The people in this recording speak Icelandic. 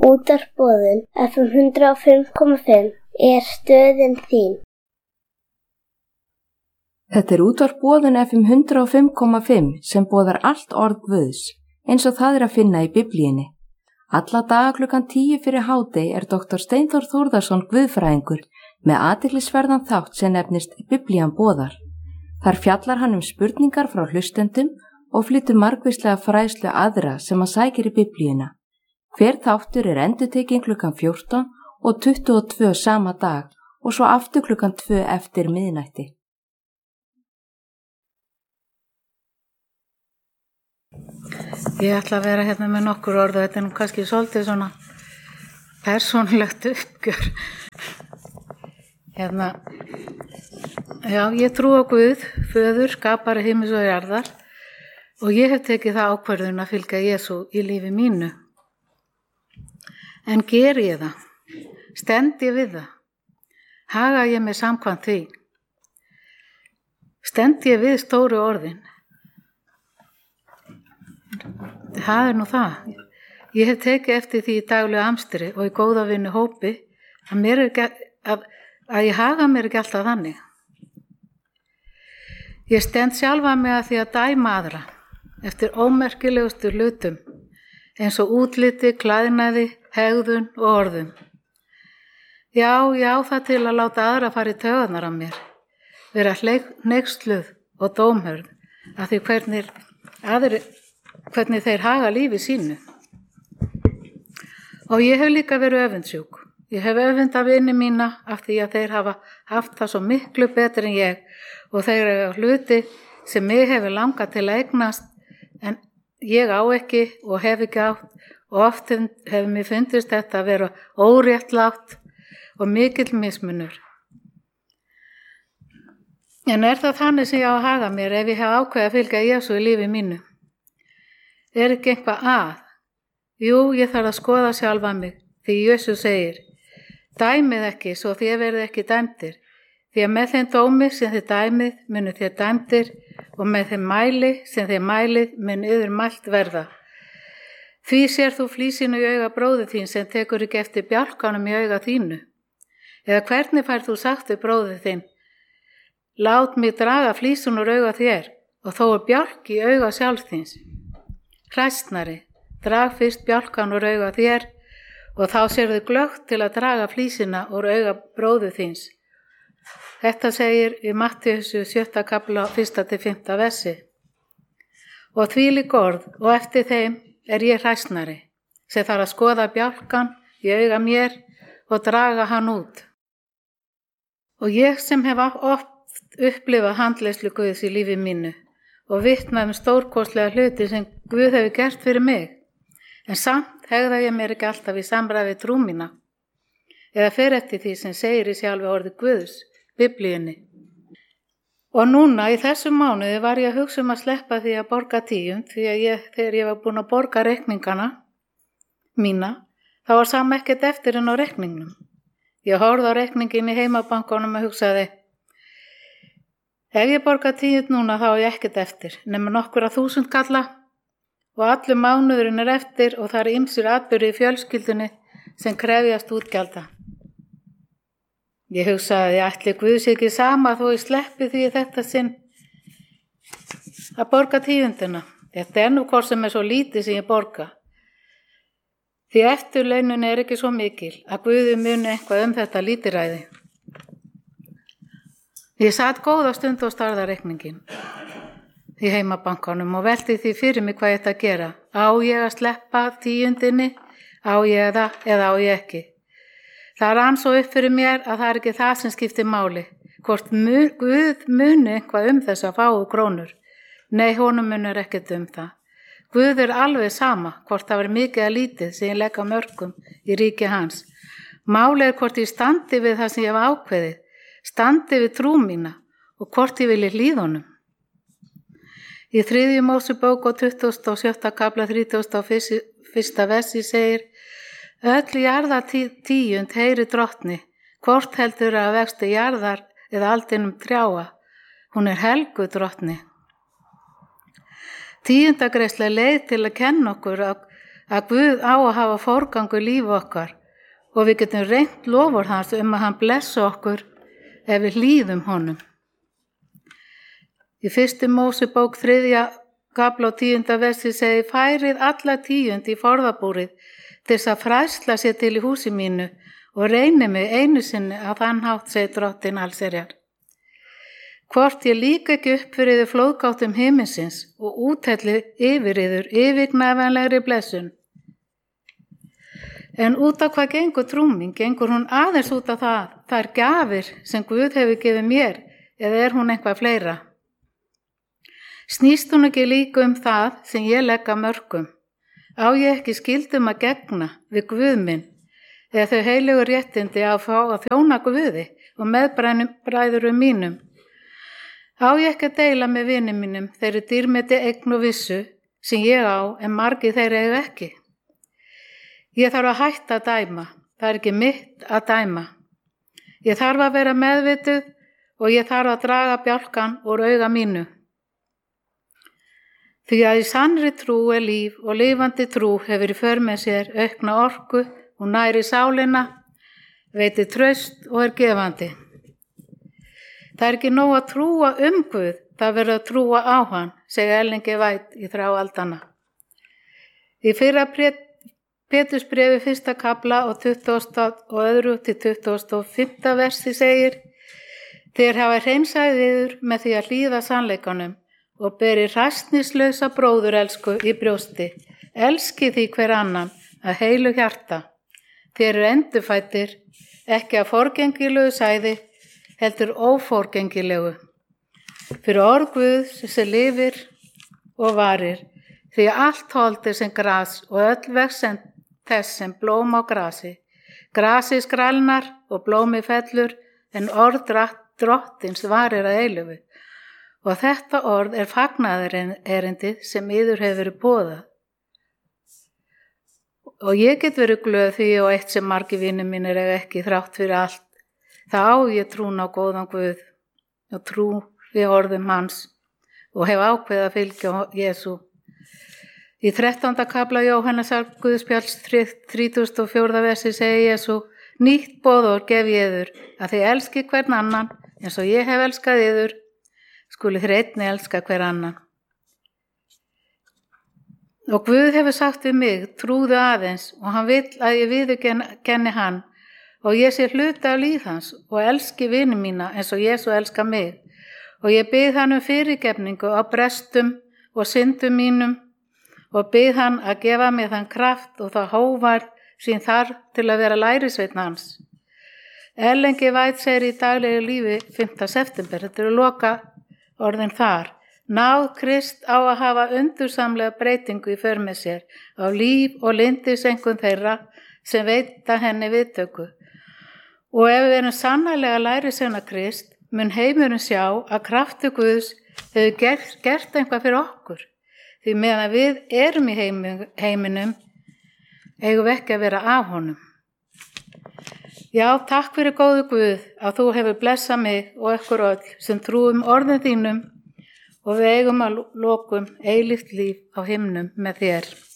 Útvarp Boðun FM 105,5 er stöðin þín. Þetta er Útvarp Boðun FM 105,5 sem boðar allt orð Guðs, eins og það er að finna í Biblíunni. Alla daga klukkan 10 fyrir hádegi er Dr. Steinþór Þórðarson guðfræðingur með athyglisverðan þátt sem nefnist Biblían boðar. Þar fjallar hann spurningar frá hlustendum og flytur margvíslega fræðslu aðra sem hann sækir í Biblíuna. Hver þáttur er endurtekinn klukkan 14 og 22 sama dag og svo aftur klukkan 2 eftir miðnætti. Ég ætla að vera hérna með nokkur orð og þetta er nú kannski svolítið svona persónulegt uppgjör. Já, ég trú á Guð, föður, skapari himins og jarðar og ég hef tekið það ákvörðun að fylgja Jesú í lífi mínu. En geri ég það? Stend ég við það? Haga ég mig samkvæmt því? Stend ég við stóru orðin? Það er nú það. Ég hef tekið eftir því í daglegu amstri og í góða vinnu hópi að ég haga mér ekki alltaf þannig. Ég stend sjálfa mig að því að dæma aðra eftir ómerkilegustu hlutum eins og útliti, klæðnaði, hegðun og orðum. Já, það til að láta aðra fara í taugarnar af mér, vera hneyksluð og dómhörð af því hvernig þeir haga lífi sínu. Og ég hef líka verið öfundsjúk. Ég hef öfundað vini mína af því að þeir hafa haft það svo miklu betur en ég og þeir eru hluti sem mig hefur langað til að eignast en ég á ekki og hef ekki átt og oft hefur mér fundist þetta að vera óréttlátt og mikill mismunur. En er það þannig sem ég á að haga mér ef ég hef ákveðið að fylgja Jesú í lífi mínu? Er ekki eitthvað að? Jú, ég þarf að skoða sjálfa mig því Jesú segir: dæmið ekki svo þér verið ekki dæmdir, því að með þeim dómi sem þið dæmið munu þér dæmdir og með þeim mæli sem þið mælið mun yður mælt verða. Því sér þú flísinu í auga bróður þín sem tekur ekki eftir bjálkanum í auga þínu. Eða hvernig fær þú sagt við bróður þinn: lát mig draga flísun úr auga þér og þó er bjálk í auga sjálfs þíns. Hræsnari, drag fyrst bjálkan úr auga þér og þá sérðu glöggt til að draga flísina úr auga bróður þíns. Þetta segir í Matthíusi 7. kapla 1-5. versi. Og þvílík orð og eftir þeim er ég hræsnari, sem þarf að skoða bjálkan í auga mér og draga hann út. Og ég sem hef oft upplifað handleiðslu Guðs í lífi mínu og vitnað stórkostlega hluti sem Guð hefur gert fyrir mig, en samt hegða ég mér ekki alltaf í samræði trú mína, eða fer eftir því sem segir í sjálfu orði Guðs, Biblíunni. Og núna í þessum mánuði var ég að hugsa að sleppa því að borga 10 því að þegar ég var búin að borga reikningana mína, þá var sama ekkert eftir en á reikningnum. Ég horfði á reikningin í heimabankanum og hugsaði: ef ég borga 10 núna þá er ég ekkert eftir, nema nokkura 1000 kalla og allur mánuðurinn er eftir og það eru ýmsir atburðir í fjölskyldunni sem krefjast útgjalda. Ég hugsaði að ætli Guðs ekki sama þó ég sleppi því þetta sinn að borga 10. Þetta er nú hvort sem er svo lítið sem ég borga. Því eftirlaunin er ekki svo mikil að Guði muni eitthvað þetta lítilræði. Ég sat góða stund og starði á reikningin í heimabankanum og velti því fyrir mig hvað ég ætti að gera. Á ég að sleppa 10? Á ég það eða á ég ekki? Það rann svo upp fyrir mér að það er ekki það sem skiptir máli, hvort Guð muni eitthvað þessa fáu krónur. Nei, honum munur ekkert það. Guð er alveg sama hvort það var mikið að lítið sem ég legg á mörkum í ríki hans. Máli er hvort ég standi við það sem ég hef ákveðið, standi við trú mína og hvort ég vilji hlýða honum. Í 3. Mósebók og 27. kapla 31. versi segir: öll jarðatíund heyri drottni, hvort heldur að vexti jarðar eða aldinum trjáa. Hún er helgu drottni. Tíundagreiðsla leið til að kenna okkur að Guð á að hafa forgangu líf okkar og við getum reynt lofur hans að hann blessa okkur ef við hlýðum honum. Í 1. Mósebók 3. kafla og 10. versi segir: færið alla 10 í forðabúrið til þess að fræðsla sér til í húsi mínu og reyni mig einu sinni að þann hátt, segir Drottinn allsherjar. Hvort ég líka ekki upp fyrir þið flóðgáttum himinsins og úthelli yfir yður yfirgnæfanlegri blessun. En út af hvað gengur trúming? Gengur hún aðeins út af þær gjafir sem Guð hefur gefið mér, eða er hún eitthvað fleira? Snýst hún ekki líka það sem ég legg að mörkum? Á ég ekki skyldum að gegna við Guð minn, eða þau heilögu réttindi að fá að þjóna Guði og meðbræðurum mínum? Á ég ekki að deila með vinum mínum þeirri dýrmeti eign og vissu sem ég á en margir þeirra eiga ekki? Ég þarf að hætta að dæma, það er ekki mitt að dæma. Ég þarf að vera meðvituð og ég þarf að draga bjálkan úr auga mínu. Því að í sannri trú er líf og lifandi trú hefur í för með sér aukna orku og næri sálina, veitir traust og er gefandi. Það er ekki nóg að trúa Guð, það verður að trúa á hann, segir Ellen G. White í Þráaldana. Í fyrra Pétursbréfi 1. kafla og 22. til 25. versi segir: þér hafa hreinsað yður með því að hlýða sannleikanum og beri hræsnislausa bróðurelsku í brjósti. Elski því hver annan að heilu hjarta. Þér eru endurfæddir, ekki að forgengilegu sæði, heldur óforgengilegu. Fyrir orð Guðs sem lifir og varir, því að allt hold er sem gras og öll vex þess sem blóm á grasi. Grasi skrælnar og blómi fellur, en orð Drottins varir að eilífu. Og þetta orð er fagnaðarerindið sem yður hefur verið boðað. Og ég get verið glöð því og eitt sem margir vinir mínir eiga ekki þrátt fyrir allt. Það á ég trún á góðan Guð og trú við orðum hans og hef ákveðið að fylgja Jesú. Í 13. kafla Jóhannesar Guðspjalls 34. versi segir Jesú: nýtt boðorð gef ég yður, að þið elski hvern annan eins og ég hef elskað yður, skuli þér einnig elska hver annan. Og Guð hefur sagt við mig: trúðu aðeins, og hann vill að ég viðurkenni hann og ég sé hluta af líf hans og elski vini mína eins og Jesú elskar mig. Og ég bið hann fyrirgefningu á brestum og syndum mínum og bið hann að gefa mér þann kraft og það hóvarð sín þarf til að vera lærisveinn hans. Ellen G. White segir í daglegu lífi 5. september, þetta eru loka orðin þar: náð Krist á að hafa undursamlega breytingu í för með sér á líf og lyndiseinkunn þeirra sem veita henni viðtöku. Og ef við erum sannarlega lærisveina Krist, mun heimurinn sjá að kraftur Guðs hefur gert eitthvað fyrir okkur. Því meðan við erum í heiminum, eigum við ekki að vera af honum. Já, takk fyrir góðu Guð að þú hefur blessað mig og ykkur öll sem trúum orðum þínum og við eigum að lokum eilíft líf á himnum með þér.